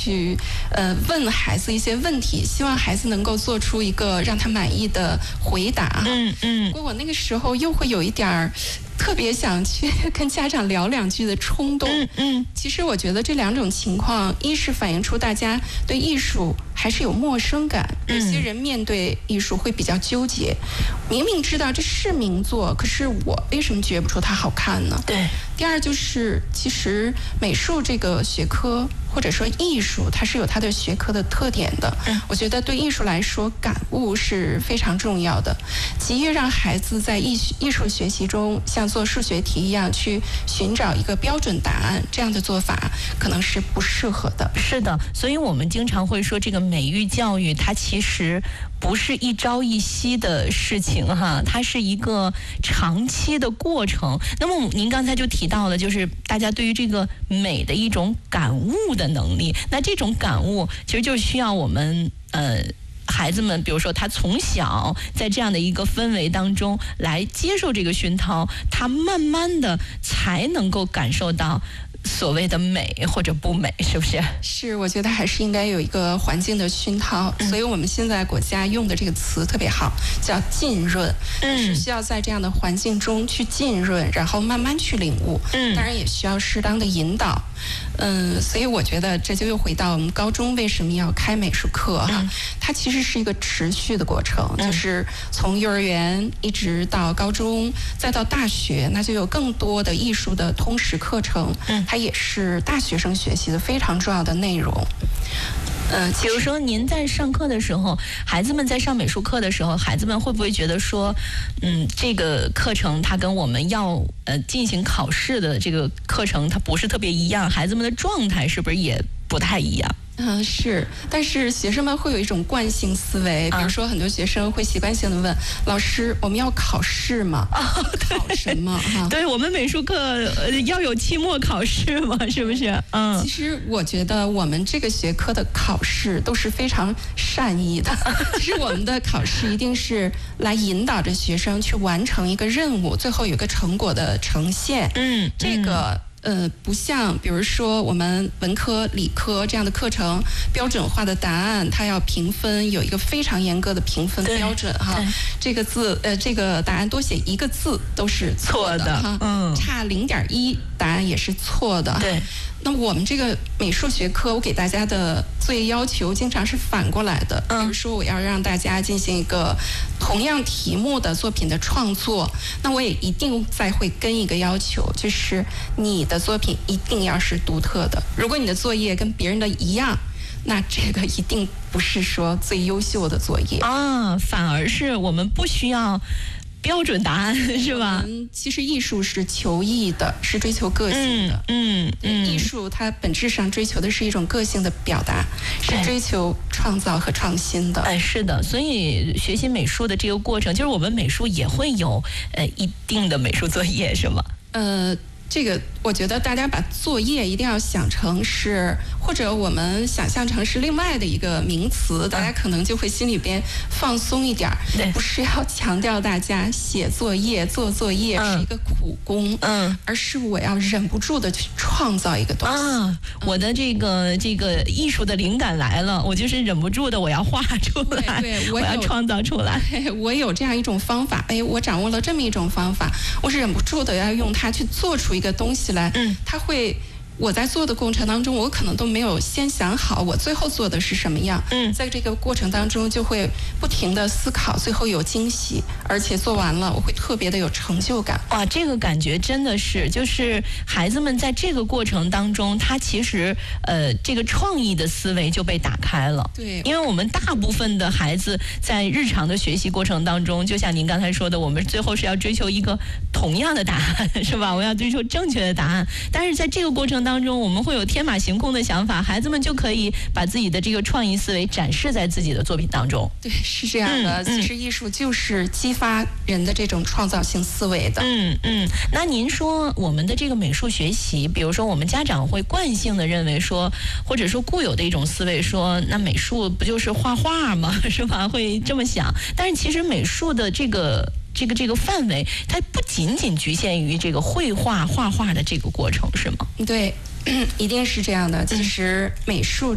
去问孩子一些问题，希望孩子能够做出一个让他满意的回答。不过我那个时候又会有一点儿特别想去跟家长聊两句的冲动。其实我觉得这两种情况，一是反映出大家对艺术还是有陌生感，有些人面对艺术会比较纠结，明明知道这是名作，可是我为什么觉不出它好看呢？ 对。 第二就是，其实美术这个学科或者说艺术，它是有它的学科的特点的。我觉得对艺术来说，感悟是非常重要的。急于让孩子在艺术学习中像做数学题一样去寻找一个标准答案，这样的做法可能是不适合的。 是的，所以我们经常会说，这个美育教育它其实不是一朝一夕的事情哈，它是一个长期的过程。那么您刚才就提到了，就是大家对于这个美的一种感悟的能力。那这种感悟其实就需要我们孩子们，比如说他从小在这样的一个氛围当中来接受这个熏陶，他慢慢的才能够感受到所谓的美或者不美，是不是？ 是，我觉得还是应该有一个环境的熏陶。所以我们现在国家用的这个词特别好，叫浸润。是需要在这样的环境中去浸润，然后慢慢去领悟。当然也需要适当的引导。所以我觉得这就又回到我们高中为什么要开美术课哈，它其实是一个持续的过程，就是从幼儿园一直到高中，再到大学，那就有更多的艺术的通识课程，它也是大学生学习的非常重要的内容。 比如说您在上课的时候，孩子们在上美术课的时候，孩子们会不会觉得说，这个课程它跟我们要进行考试的这个课程它不是特别一样，孩子们的状态是不是也不太一样？ 是，但是学生们会有一种惯性思维，比如说很多学生会习惯性的问老师：“我们要考试吗？考什么？” 对，我们美术课要有期末考试吗？是不是？ 其实我觉得我们这个学科的考试都是非常善意的。其实我们的考试一定是来引导着学生去完成一个任务，最后有一个成果的呈现。这个。不像比如说我们文科、理科这样的课程，标准化的答案它要评分，有一个非常严格的评分标准哈。这个答案多写一个字都是错的哈，差0.1答案也是错的。 对。 那我们这个美术学科，我给大家的作业要求经常是反过来的。比如说，我要让大家进行一个同样题目的作品的创作，那我也一定再会跟一个要求，就是你的作品一定要是独特的。如果你的作业跟别人的一样，那这个一定不是说最优秀的作业反而是我们不需要标准答案，是吧？ 其实艺术是求异的，是追求个性的。艺术它本质上追求的是一种个性的表达，是追求创造和创新的。 是的，所以学习美术的这个过程，就是我们美术也会有一定的美术作业，是吗？ 这个我觉得大家把作业一定要想成是，或者我们想象成是另外的一个名词，大家可能就会心里边放松一点。不是要强调大家写作业、做作业是一个苦工，而是我要忍不住的去创造一个东西。 我的这个艺术的灵感来了，我就是忍不住的，我要画出来，我要创造出来。 我有这样一种方法，我掌握了这么一种方法，我是忍不住的要用它去做出一个东西来。它会，我在做的过程当中，我可能都没有先想好我最后做的是什么样。在这个过程当中就会不停的思考，最后有惊喜，而且做完了我会特别的有成就感。 哇，这个感觉真的是，就是孩子们在这个过程当中，他其实这个创意的思维就被打开了。 对， 因为我们大部分的孩子在日常的学习过程当中，就像您刚才说的，我们最后是要追求一个同样的答案，是吧？我要追求正确的答案。但是在这个过程当中，我们会有天马行空的想法，孩子们就可以把自己的这个创意思维展示在自己的作品当中。 对，是这样的。其实艺术就是激发人的这种创造性思维的。 那您说我们的这个美术学习，比如说我们家长会惯性的认为说，或者说固有的一种思维说，那美术不就是画画吗？是吧？会这么想。但是其实美术的这个范围，它不仅仅局限于这个绘画、画画的这个过程，是吗？ 对，一定是这样的。其实美术